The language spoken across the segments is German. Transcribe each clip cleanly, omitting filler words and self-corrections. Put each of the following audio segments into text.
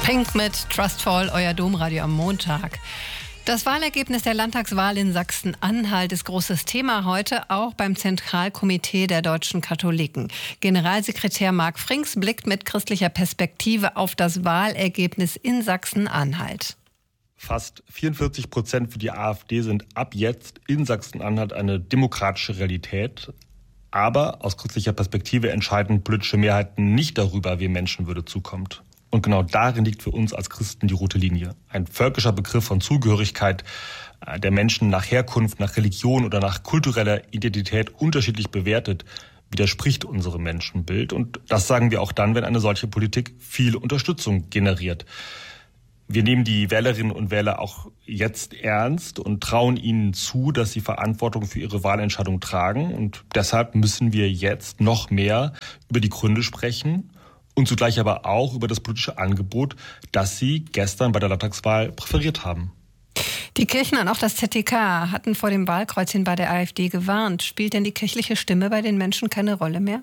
Pink mit Trustfall, euer Domradio am Montag. Das Wahlergebnis der Landtagswahl in Sachsen-Anhalt ist großes Thema heute, auch beim Zentralkomitee der deutschen Katholiken. Generalsekretär Marc Frings blickt mit christlicher Perspektive auf das Wahlergebnis in Sachsen-Anhalt. Fast 44% für die AfD sind ab jetzt in Sachsen-Anhalt eine demokratische Realität. Aber aus christlicher Perspektive entscheiden politische Mehrheiten nicht darüber, wie Menschenwürde zukommt. Und genau darin liegt für uns als Christen die rote Linie. Ein völkischer Begriff von Zugehörigkeit, der Menschen nach Herkunft, nach Religion oder nach kultureller Identität unterschiedlich bewertet, widerspricht unserem Menschenbild. Und das sagen wir auch dann, wenn eine solche Politik viel Unterstützung generiert. Wir nehmen die Wählerinnen und Wähler auch jetzt ernst und trauen ihnen zu, dass sie Verantwortung für ihre Wahlentscheidung tragen. Und deshalb müssen wir jetzt noch mehr über die Gründe sprechen und zugleich aber auch über das politische Angebot, das sie gestern bei der Landtagswahl präferiert haben. Die Kirchen und auch das ZDK hatten vor dem Wahlkreuzchen bei der AfD gewarnt. Spielt denn die kirchliche Stimme bei den Menschen keine Rolle mehr?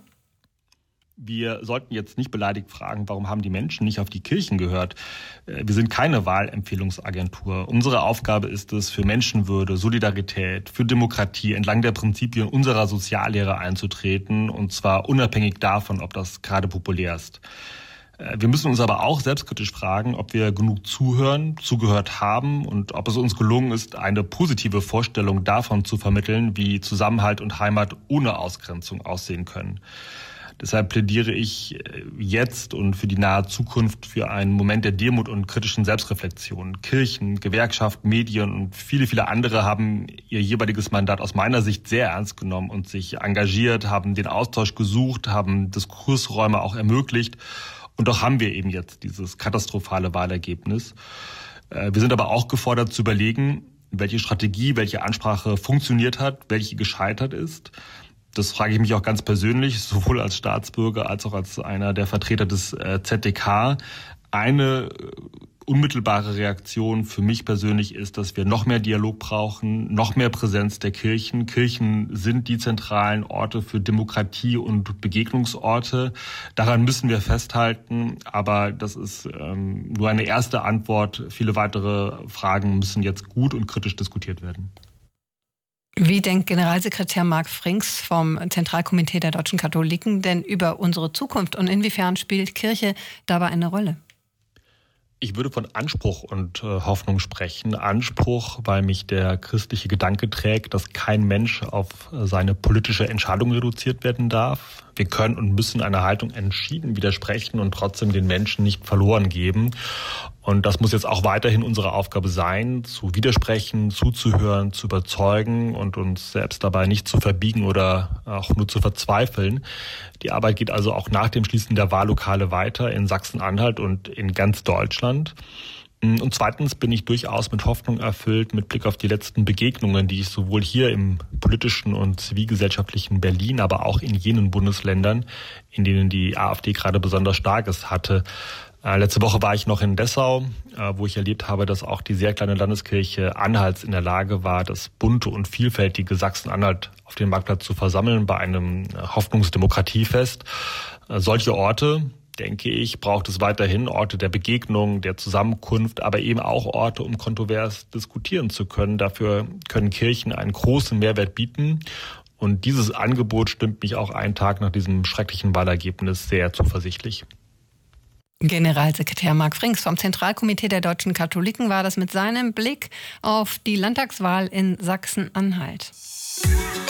Wir sollten jetzt nicht beleidigt fragen, warum haben die Menschen nicht auf die Kirchen gehört? Wir sind keine Wahlempfehlungsagentur. Unsere Aufgabe ist es, für Menschenwürde, Solidarität, für Demokratie entlang der Prinzipien unserer Soziallehre einzutreten, und zwar unabhängig davon, ob das gerade populär ist. Wir müssen uns aber auch selbstkritisch fragen, ob wir genug zugehört haben und ob es uns gelungen ist, eine positive Vorstellung davon zu vermitteln, wie Zusammenhalt und Heimat ohne Ausgrenzung aussehen können. Deshalb plädiere ich jetzt und für die nahe Zukunft für einen Moment der Demut und kritischen Selbstreflexion. Kirchen, Gewerkschaften, Medien und viele, viele andere haben ihr jeweiliges Mandat aus meiner Sicht sehr ernst genommen und sich engagiert, haben den Austausch gesucht, haben Diskursräume auch ermöglicht. Und doch haben wir eben jetzt dieses katastrophale Wahlergebnis. Wir sind aber auch gefordert zu überlegen, welche Strategie, welche Ansprache funktioniert hat, welche gescheitert ist. Das frage ich mich auch ganz persönlich, sowohl als Staatsbürger als auch als einer der Vertreter des ZDK. Eine unmittelbare Reaktion für mich persönlich ist, dass wir noch mehr Dialog brauchen, noch mehr Präsenz der Kirchen. Kirchen sind die zentralen Orte für Demokratie und Begegnungsorte. Daran müssen wir festhalten, aber das ist nur eine erste Antwort. Viele weitere Fragen müssen jetzt gut und kritisch diskutiert werden. Wie denkt Generalsekretär Marc Frings vom Zentralkomitee der deutschen Katholiken denn über unsere Zukunft und inwiefern spielt Kirche dabei eine Rolle? Ich würde von Anspruch und Hoffnung sprechen. Anspruch, weil mich der christliche Gedanke trägt, dass kein Mensch auf seine politische Entscheidung reduziert werden darf. Wir können und müssen einer Haltung entschieden widersprechen und trotzdem den Menschen nicht verloren geben. Und das muss jetzt auch weiterhin unsere Aufgabe sein, zu widersprechen, zuzuhören, zu überzeugen und uns selbst dabei nicht zu verbiegen oder auch nur zu verzweifeln. Die Arbeit geht also auch nach dem Schließen der Wahllokale weiter in Sachsen-Anhalt und in ganz Deutschland. Und zweitens bin ich durchaus mit Hoffnung erfüllt mit Blick auf die letzten Begegnungen, die ich sowohl hier im politischen und zivilgesellschaftlichen Berlin, aber auch in jenen Bundesländern, in denen die AfD gerade besonders stark ist, hatte. Letzte Woche war ich noch in Dessau, wo ich erlebt habe, dass auch die sehr kleine Landeskirche Anhalts in der Lage war, das bunte und vielfältige Sachsen-Anhalt auf dem Marktplatz zu versammeln bei einem Hoffnungsdemokratiefest. Solche Orte, denke ich, braucht es weiterhin, Orte der Begegnung, der Zusammenkunft, aber eben auch Orte, um kontrovers diskutieren zu können. Dafür können Kirchen einen großen Mehrwert bieten. Und dieses Angebot stimmt mich auch einen Tag nach diesem schrecklichen Wahlergebnis sehr zuversichtlich. Generalsekretär Marc Frings vom Zentralkomitee der deutschen Katholiken war das mit seinem Blick auf die Landtagswahl in Sachsen-Anhalt.